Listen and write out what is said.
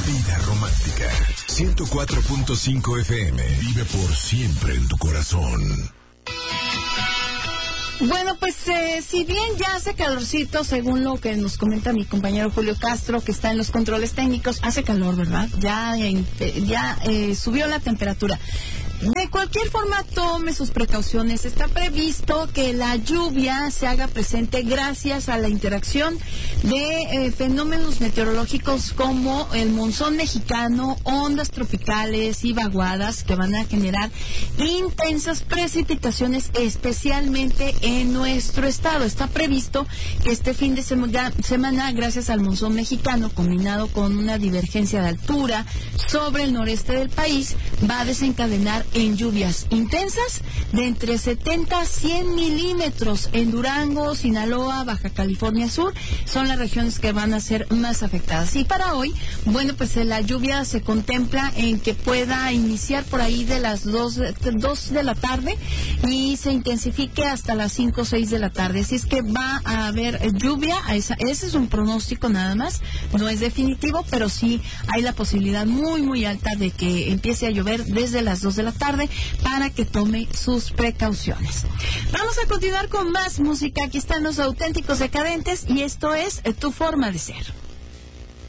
Vida Romántica. 104.5 FM. Vive por siempre en tu corazón. Bueno, pues si bien ya hace calorcito, según lo que nos comenta mi compañero Julio Castro, que está en los controles técnicos, hace calor, ¿verdad? Ya subió la temperatura. De cualquier forma, tome sus precauciones. Está previsto que la lluvia se haga presente gracias a la interacción de fenómenos meteorológicos como el monzón mexicano, ondas tropicales y vaguadas que van a generar intensas precipitaciones, especialmente en nuestro estado. Está previsto que este fin de semana, gracias al monzón mexicano, combinado con una divergencia de altura sobre el noreste del país, va a desencadenar en lluvias intensas de entre 70 a 100 milímetros en Durango, Sinaloa, Baja California Sur. Son las regiones que van a ser más afectadas. Y para hoy, bueno, pues la lluvia se contempla en que pueda iniciar por ahí de las 2 de la tarde y se intensifique hasta las 5 o 6 de la tarde. Así es que va a haber lluvia. Ese es un pronóstico nada más, no es definitivo, pero sí hay la posibilidad muy, muy alta de que empiece a llover desde las 2 de la tarde para que tome sus precauciones. Vamos a continuar con más música. Aquí están los Auténticos Decadentes y esto es Tu Forma de Ser.